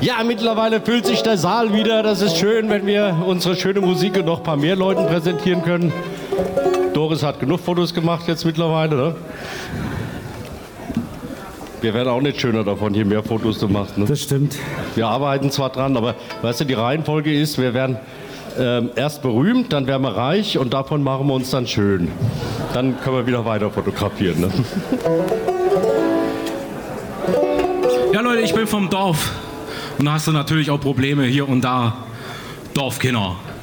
Ja, mittlerweile füllt sich der Saal wieder. Das ist schön, wenn wir unsere schöne Musik noch ein paar mehr Leuten präsentieren können. Doris hat genug Fotos gemacht jetzt mittlerweile, ne? Wir werden auch nicht schöner davon, hier mehr Fotos zu machen. Ne? Das stimmt. Wir arbeiten zwar dran, aber weißt du, die Reihenfolge ist, wir werden erst berühmt, dann werden wir reich und davon machen wir uns dann schön. Dann können wir wieder weiter fotografieren. Ne? Ja Leute, ich bin vom Dorf und da hast du natürlich auch Probleme hier und da. Dorfkinder.